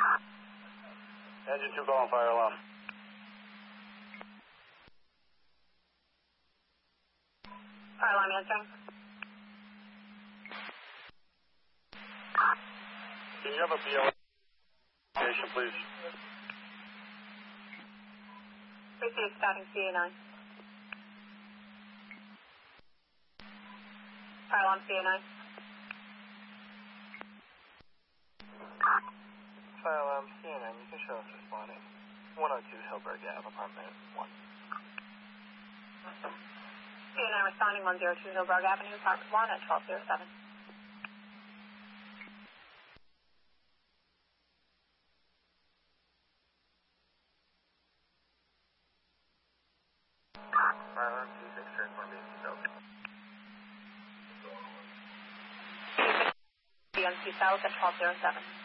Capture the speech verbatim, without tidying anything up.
Engine two calling fire alarm. Fire alarm answering. Can you have a B L station, please? Received, starting C A nine. Fire alarm C A nine. Fire alarm C A nine, you can show us responding. one oh two Hillberg Ave, apartment one. C A nine responding one oh two Hillberg Avenue, apartment one at twelve oh seven. Fire alarm two six, transform B M C South. B M C South at twelve oh seven.